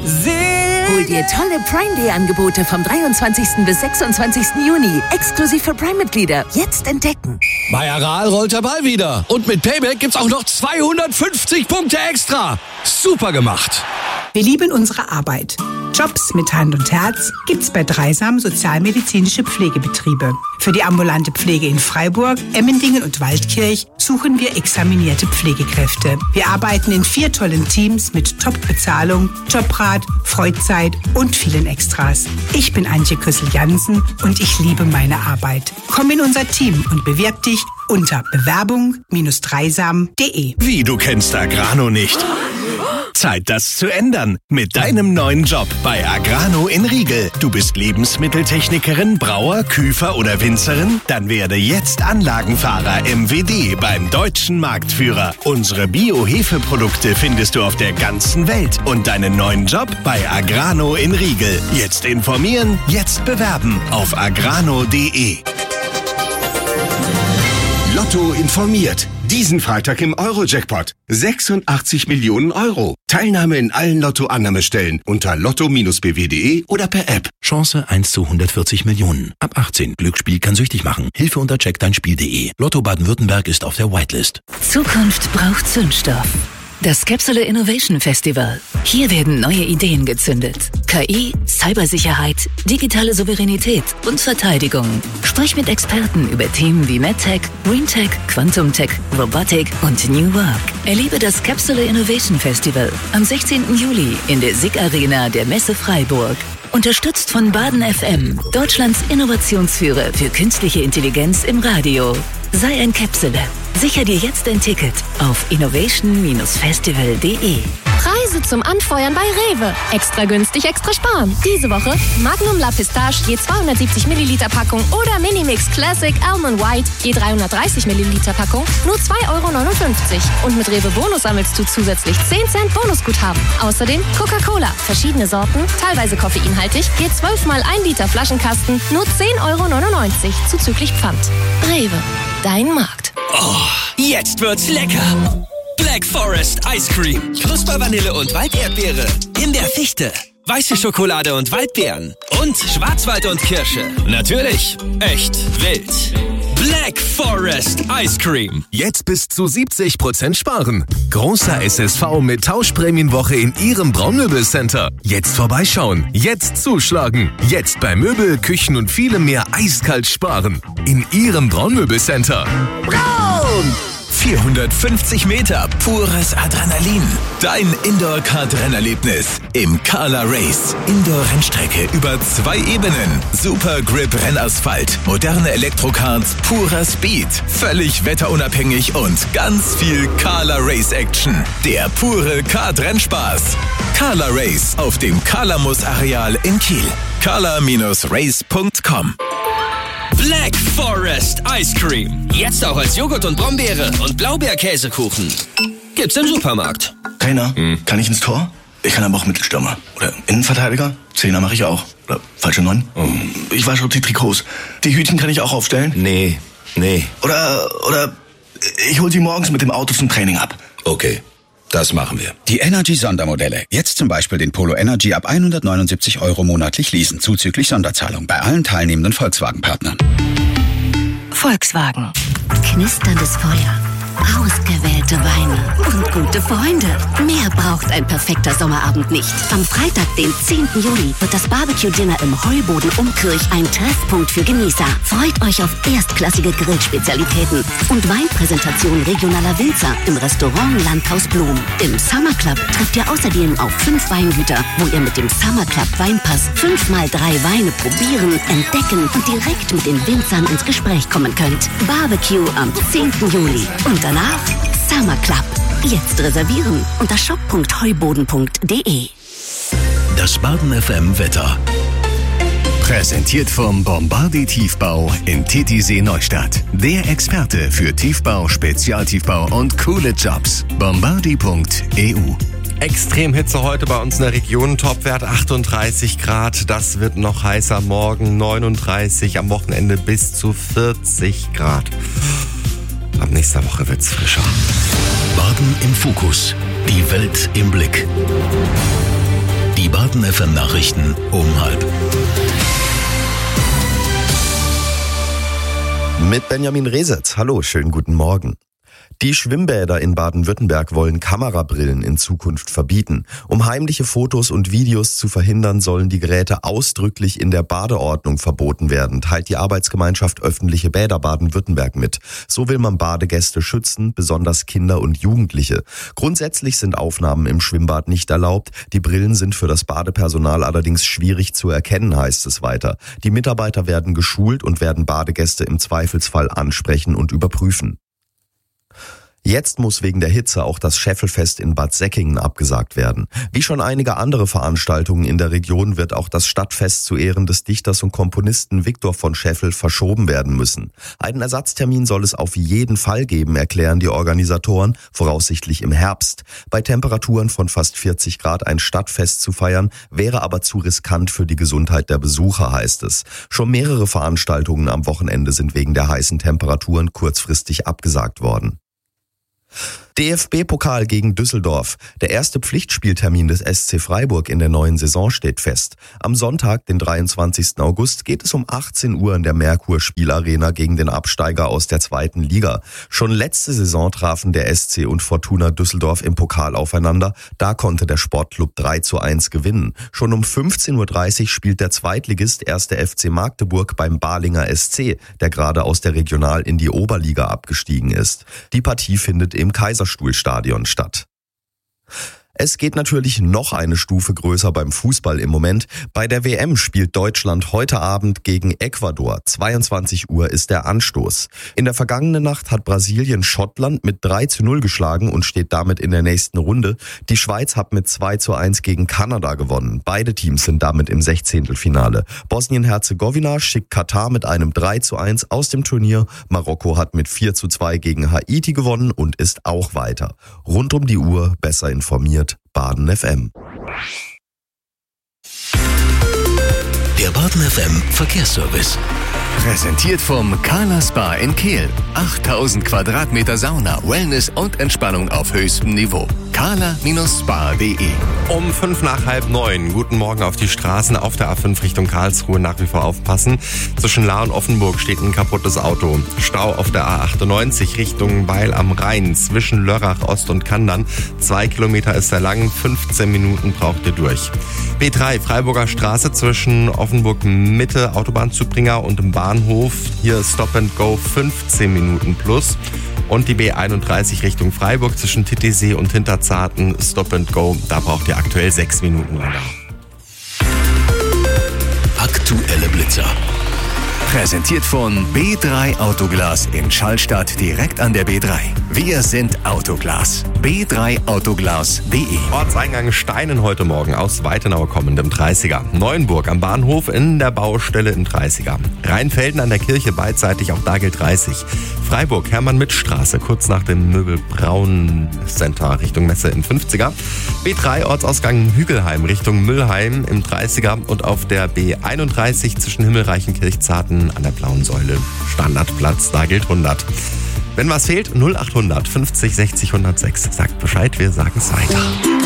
Hol dir tolle Prime Day Angebote vom 23. bis 26. Juni. Exklusiv für Prime-Mitglieder. Jetzt entdecken. Bei Aral rollt der Ball wieder. Und mit Payback gibt's auch noch 250 Punkte extra. Super gemacht. Wir lieben unsere Arbeit. Jobs mit Hand und Herz gibt's bei Dreisam Sozialmedizinische Pflegebetriebe. Für die ambulante Pflege in Freiburg, Emmendingen und Waldkirch suchen wir examinierte Pflegekräfte. Wir arbeiten in 4 tollen Teams mit Top-Bezahlung, Jobrat, Freizeit und vielen Extras. Ich bin Antje Küssel-Jansen und ich liebe meine Arbeit. Komm in unser Team und bewirb dich unter bewerbung-dreisam.de. Wie, du kennst Agrano nicht? Zeit, das zu ändern. Mit deinem neuen Job bei Agrano in Riegel. Du bist Lebensmitteltechnikerin, Brauer, Küfer oder Winzerin? Dann werde jetzt Anlagenfahrer MWD beim deutschen Marktführer. Unsere Bio-Hefeprodukte findest du auf der ganzen Welt. Und deinen neuen Job bei Agrano in Riegel. Jetzt informieren, jetzt bewerben auf agrano.de. Lotto informiert. Diesen Freitag im Euro-Jackpot. 86 Millionen Euro. Teilnahme in allen Lotto-Annahmestellen unter lotto-bw.de oder per App. Chance 1 zu 140 Millionen. Ab 18. Glücksspiel kann süchtig machen. Hilfe unter checkdeinspiel.de. Lotto Baden-Württemberg ist auf der Whitelist. Zukunft braucht Zündstoff. Das Capsule Innovation Festival. Hier werden neue Ideen gezündet. KI, Cybersicherheit, digitale Souveränität und Verteidigung. Sprich mit Experten über Themen wie MedTech, GreenTech, Quantum Tech, Robotik und New Work. Erlebe das Capsule Innovation Festival am 16. Juli in der SIG Arena der Messe Freiburg. Unterstützt von Baden FM, Deutschlands Innovationsführer für künstliche Intelligenz im Radio. Sei ein Capsule. Sicher dir jetzt ein Ticket auf innovation-festival.de. Preise zum Anfeuern bei Rewe. Extra günstig, extra sparen. Diese Woche Magnum La Pistache je 270 Milliliter Packung oder Minimix Classic Almond White je 330 Milliliter Packung nur 2,59 € Und mit Rewe Bonus sammelst du zusätzlich 10 Cent Bonusguthaben. Außerdem Coca-Cola, verschiedene Sorten, teilweise koffeinhaltig, je 12 mal 1 Liter Flaschenkasten nur 10,99 € zuzüglich Pfand. Rewe, dein Markt. Oh, jetzt wird's lecker. Black Forest Ice Cream. Knusper Vanille und Walderdbeere. In der Fichte. Weiße Schokolade und Waldbeeren. Und Schwarzwald und Kirsche. Natürlich. Echt wild. Black Forest Ice Cream. Jetzt bis zu 70% sparen. Großer SSV mit Tauschprämienwoche in Ihrem Braunmöbelcenter. Jetzt vorbeischauen. Jetzt zuschlagen. Jetzt bei Möbel, Küchen und vielem mehr eiskalt sparen. In Ihrem Braunmöbelcenter. Braun! 450 Meter pures Adrenalin. Dein Indoor-Kart-Rennerlebnis im Carla Race. Indoor-Rennstrecke über 2 Ebenen. Super Grip-Rennasphalt. Moderne Elektrokarts, purer Speed. Völlig wetterunabhängig und ganz viel Carla Race-Action. Der pure Kart-Rennspaß. Carla Race auf dem Carlamus-Areal in Kiel. carla-race.com. Black Forest Ice Cream. Jetzt auch als Joghurt und Brombeere und Blaubeerkäsekuchen. Gibt's im Supermarkt. Trainer, kann ich ins Tor? Ich kann aber auch Mittelstürmer. Oder Innenverteidiger? Zehner mache ich auch. Oder falsche 9? Ich wasche die Trikots. Die Hütchen kann ich auch aufstellen? Nee. Oder ich hol sie morgens mit dem Auto zum Training ab. Okay, das machen wir. Die Energy-Sondermodelle. Jetzt zum Beispiel den Polo Energy ab 179 € monatlich leasen, zuzüglich Sonderzahlung bei allen teilnehmenden Volkswagen-Partnern. Volkswagen. Knisterndes Feuer. Ausgewählte Weine und gute Freunde. Mehr braucht ein perfekter Sommerabend nicht. Am Freitag, den 10. Juli, wird das Barbecue-Dinner im Heuboden Umkirch ein Treffpunkt für Genießer. Freut euch auf erstklassige Grillspezialitäten und Weinpräsentation regionaler Winzer im Restaurant Landhaus Blum. Im Summer Club trefft ihr außerdem auf 5 Weingüter, wo ihr mit dem Summer Club Weinpass 5x3 Weine probieren, entdecken und direkt mit den Winzern ins Gespräch kommen könnt. Barbecue am 10. Juli. Und danach Summer Club. Jetzt reservieren unter shop.heuboden.de. Das Baden FM Wetter. Präsentiert vom Bombardier Tiefbau in Titisee Neustadt. Der Experte für Tiefbau, Spezialtiefbau und coole Jobs. Bombardier.eu. Extremhitze heute bei uns in der Region, Topwert 38 Grad, das wird noch heißer, morgen 39, am Wochenende bis zu 40 Grad. Ab nächster Woche wird's frischer. Baden im Fokus, die Welt im Blick. Die Baden FM Nachrichten um 12:30. Mit Benjamin Resetz. Hallo, schönen guten Morgen. Die Schwimmbäder in Baden-Württemberg wollen Kamerabrillen in Zukunft verbieten. Um heimliche Fotos und Videos zu verhindern, sollen die Geräte ausdrücklich in der Badeordnung verboten werden, teilt die Arbeitsgemeinschaft Öffentliche Bäder Baden-Württemberg mit. So will man Badegäste schützen, besonders Kinder und Jugendliche. Grundsätzlich sind Aufnahmen im Schwimmbad nicht erlaubt. Die Brillen sind für das Badepersonal allerdings schwierig zu erkennen, heißt es weiter. Die Mitarbeiter werden geschult und werden Badegäste im Zweifelsfall ansprechen und überprüfen. Jetzt muss wegen der Hitze auch das Scheffelfest in Bad Säckingen abgesagt werden. Wie schon einige andere Veranstaltungen in der Region wird auch das Stadtfest zu Ehren des Dichters und Komponisten Viktor von Scheffel verschoben werden müssen. Einen Ersatztermin soll es auf jeden Fall geben, erklären die Organisatoren, voraussichtlich im Herbst. Bei Temperaturen von fast 40 Grad ein Stadtfest zu feiern, wäre aber zu riskant für die Gesundheit der Besucher, heißt es. Schon mehrere Veranstaltungen am Wochenende sind wegen der heißen Temperaturen kurzfristig abgesagt worden. DFB-Pokal gegen Düsseldorf. Der erste Pflichtspieltermin des SC Freiburg in der neuen Saison steht fest. Am Sonntag, den 23. August, geht es um 18 Uhr in der Merkur-Spielarena gegen den Absteiger aus der 2. Liga. Schon letzte Saison trafen der SC und Fortuna Düsseldorf im Pokal aufeinander. Da konnte der Sportclub 3:1 gewinnen. Schon um 15:30 Uhr spielt der Zweitligist 1. FC Magdeburg beim Balinger SC, der gerade aus der Regional in die Oberliga abgestiegen ist. Die Partie findet im Kaiserstuhlstadion statt. Es geht natürlich noch eine Stufe größer beim Fußball im Moment. Bei der WM spielt Deutschland heute Abend gegen Ecuador. 22 Uhr ist der Anstoß. In der vergangenen Nacht hat Brasilien Schottland mit 3:0 geschlagen und steht damit in der nächsten Runde. Die Schweiz hat mit 2:1 gegen Kanada gewonnen. Beide Teams sind damit im 16. Bosnien-Herzegowina schickt Katar mit einem 3:1 aus dem Turnier. Marokko hat mit 4:2 gegen Haiti gewonnen und ist auch weiter. Rund um die Uhr besser informiert. Baden FM. Der Baden FM Verkehrsservice. Präsentiert vom Carla Spa in Kehl. 8000 Quadratmeter Sauna, Wellness und Entspannung auf höchstem Niveau. carla-spa.de. Um 8:55. Guten Morgen auf die Straßen auf der A5 Richtung Karlsruhe. Nach wie vor aufpassen. Zwischen Lahr und Offenburg steht ein kaputtes Auto. Stau auf der A98 Richtung Weil am Rhein. Zwischen Lörrach Ost und Kandern. 2 Kilometer ist er lang. 15 Minuten braucht ihr durch. B3 Freiburger Straße zwischen Offenburg Mitte, Autobahnzubringer und im Bahnhof. Hier Stop and Go 15 Minuten plus. Und die B31 Richtung Freiburg zwischen Titisee und Hinterzarten Stop and Go. Da braucht ihr aktuell 6 Minuten länger. Aktuelle Blitzer. Präsentiert von B3 Autoglas in Schallstadt direkt an der B3. Wir sind Autoglas. B3autoglas.de. Ortseingang Steinen heute Morgen aus Weitenau kommendem 30er. Neuenburg am Bahnhof in der Baustelle im 30er. Rheinfelden an der Kirche beidseitig, auch da gilt 30. Freiburg Hermann-Mitt-Straße kurz nach dem Möbel-Braun-Center Richtung Messe im 50er. B3 Ortsausgang Hügelheim Richtung Müllheim im 30er und auf der B31 zwischen Himmelreichenkirch-Zarten an der Blauen Säule Standardplatz, da gilt 100. Wenn was fehlt, 0800 50 60 106. Sagt Bescheid, wir sagen es weiter.